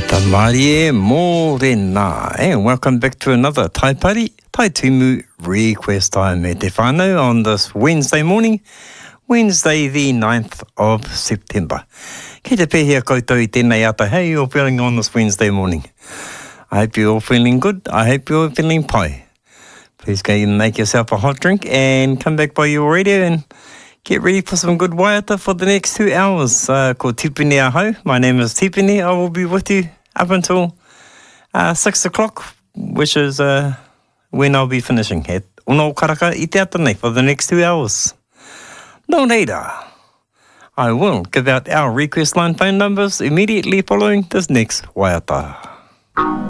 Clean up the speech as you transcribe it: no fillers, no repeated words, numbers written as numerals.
Marie Morena, and welcome back to another Tai Pari, Tai Tumu Request Time me te whānau on this Wednesday morning, Wednesday the 9th of September. Kei te pēhea koutou I tēnei ata, how you all feeling on this Wednesday morning? I hope you're all feeling good, I hope you're all feeling pai. Please go and make yourself a hot drink and come back by your radio and get ready for some good waiata for the next 2 hours. Ko Tipini Ahau, my name is Tipini, I will be with you up until 6 o'clock, which is when I'll be finishing at Ono Karaka I te atanei for the next 2 hours. No reira, I will give out our request line phone numbers immediately following this next waiata.